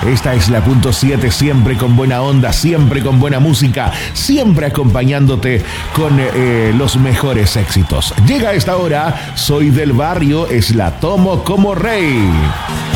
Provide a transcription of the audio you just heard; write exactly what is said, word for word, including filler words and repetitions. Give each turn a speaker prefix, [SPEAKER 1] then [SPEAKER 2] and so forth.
[SPEAKER 1] Esta es la punto siete, siempre con buena onda, siempre con buena música, siempre acompañándote con eh, los mejores éxitos. Llega a esta hora, soy del barrio, es la tomo como rey.